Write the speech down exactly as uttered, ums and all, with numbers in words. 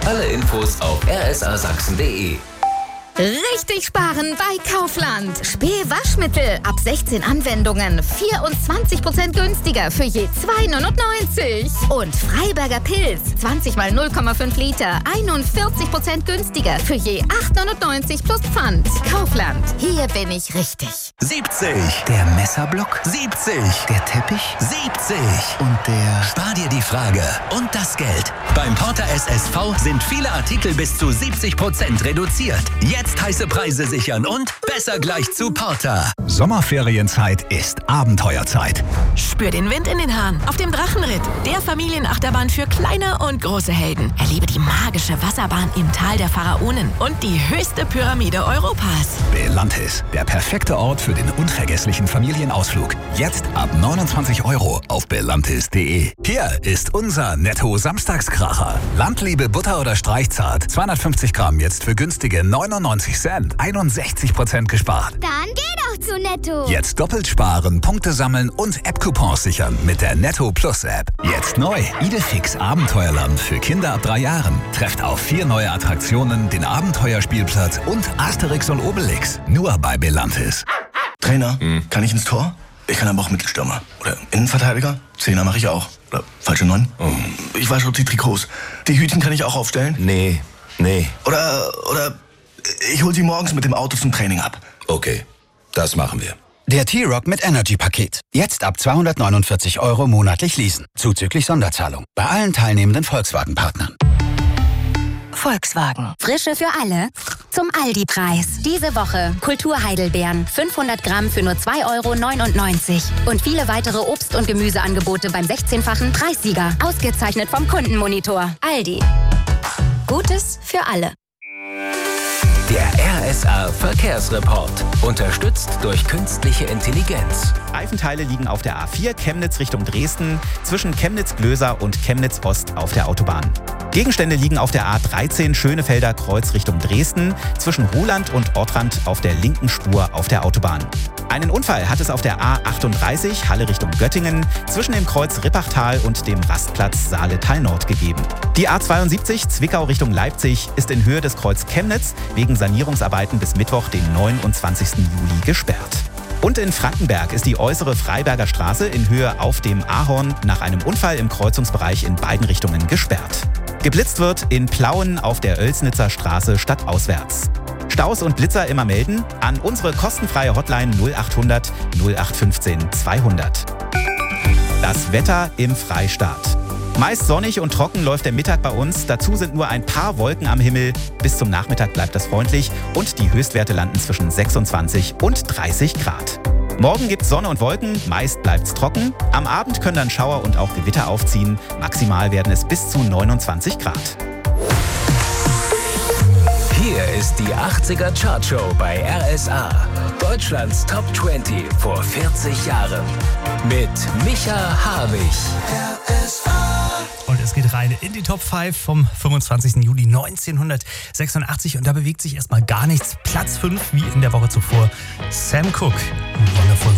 Alle Infos auf r s a sachsen punkt d e. Richtig sparen bei Kaufland. Spee-Waschmittel ab sechzehn Anwendungen. vierundzwanzig Prozent günstiger für je zwei neunundneunzig. Und Freiberger Pilz. zwanzig mal null Komma fünf Liter. einundvierzig Prozent günstiger für je acht neunundneunzig plus Pfand. Kaufland. Hier bin ich richtig. siebzig. Der Messerblock. siebzig. Der Teppich. siebzig. Und der... Spar dir die Frage und das Geld. Beim Porter S S V sind viele Artikel bis zu siebzig Prozent reduziert. Jetzt heiße Preise sichern und besser gleich zu Porter. Sommerferienzeit ist Abenteuerzeit. Spür den Wind in den Haaren auf dem Drachenritt. Der Familienachterbahn für kleine und große Helden. Erlebe die magische Wasserbahn im Tal der Pharaonen und die höchste Pyramide Europas. Belantis, der perfekte Ort für den unvergesslichen Familienausflug. Jetzt ab neunundzwanzig Euro auf belantis punkt d e. Hier ist unser Netto-Samstagskracher. Landliebe Butter oder Streichzart. zweihundertfünfzig Gramm jetzt für günstige neunundneunzig Cent. einundsechzig Prozent gespart. Dann geh doch zu Netto. Jetzt doppelt sparen, Punkte sammeln und App-Coupons sichern mit der Netto Plus App. Jetzt neu. Idefix Abenteuerland für Kinder ab drei Jahren. Trefft auf vier neue Attraktionen, den Abenteuerspielplatz und Asterix und Obelix. Nur bei Belantis. Trainer, hm. kann ich ins Tor? Ich kann aber auch Mittelstürmer. Oder Innenverteidiger. Zehner mache ich auch. Oder falsche Neun. Oh. Ich wasche die Trikots. Die Hütchen kann ich auch aufstellen? Nee, nee. Oder, oder ich hole sie morgens mit dem Auto zum Training ab. Okay, das machen wir. Der T-Rock mit Energy-Paket. Jetzt ab zweihundertneunundvierzig Euro monatlich leasen. Zuzüglich Sonderzahlung. Bei allen teilnehmenden Volkswagen-Partnern. Volkswagen. Frische für alle. Zum Aldi-Preis. Diese Woche Kultur-Heidelbeeren. fünfhundert Gramm für nur zwei Euro neunundneunzig. Und viele weitere Obst- und Gemüseangebote beim sechzehnfachen Preissieger. Ausgezeichnet vom Kundenmonitor. Aldi. Gutes für alle. Der R S A Verkehrsreport. Unterstützt durch künstliche Intelligenz. Reifenteile liegen auf der A vier Chemnitz Richtung Dresden, zwischen Chemnitz-Glöser und Chemnitz-Ost auf der Autobahn. Gegenstände liegen auf der A dreizehn Schönefelder Kreuz Richtung Dresden, zwischen Roland und Ortrand auf der linken Spur auf der Autobahn. Einen Unfall hat es auf der A achtunddreißig Halle Richtung Göttingen, zwischen dem Kreuz Rippachtal und dem Rastplatz Saaletal Nord gegeben. Die A zweiundsiebzig Zwickau Richtung Leipzig ist in Höhe des Kreuz Chemnitz wegen Sanierungsarbeiten bis Mittwoch, den neunundzwanzigsten Juli, gesperrt. Und in Frankenberg ist die äußere Freiberger Straße in Höhe auf dem Ahorn nach einem Unfall im Kreuzungsbereich in beiden Richtungen gesperrt. Geblitzt wird in Plauen auf der Oelsnitzer Straße stadtauswärts. Staus und Blitzer immer melden an unsere kostenfreie Hotline null achthundert null acht fünfzehn zweihundert. Das Wetter im Freistaat. Meist sonnig und trocken läuft der Mittag bei uns. Dazu sind nur ein paar Wolken am Himmel. Bis zum Nachmittag bleibt das freundlich und die Höchstwerte landen zwischen sechsundzwanzig und dreißig Grad. Morgen gibt's Sonne und Wolken, meist bleibt's trocken. Am Abend können dann Schauer und auch Gewitter aufziehen. Maximal werden es bis zu neunundzwanzig Grad. Hier ist die achtziger Chartshow bei R S A. Deutschlands Top zwanzig vor vierzig Jahren. Mit Micha Harwig. R S A. Und es geht rein in die Top fünf vom fünfundzwanzigsten Juli neunzehnhundertsechsundachtzig. Und da bewegt sich erstmal gar nichts. Platz fünf wie in der Woche zuvor. Sam Cooke. Wonderful